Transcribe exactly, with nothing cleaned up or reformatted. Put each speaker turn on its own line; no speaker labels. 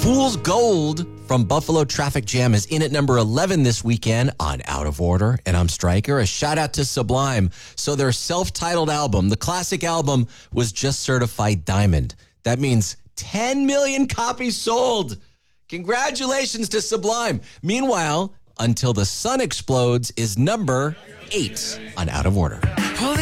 Fool's Gold from Buffalo Traffic Jam is in at number eleven this weekend on Out of Order. And I'm Stryker. A shout out to Sublime. So their self-titled album, the classic album, was just certified diamond. That means ten million copies sold. Congratulations to Sublime. Meanwhile, Until the Sun Explodes is number eight on Out of Order.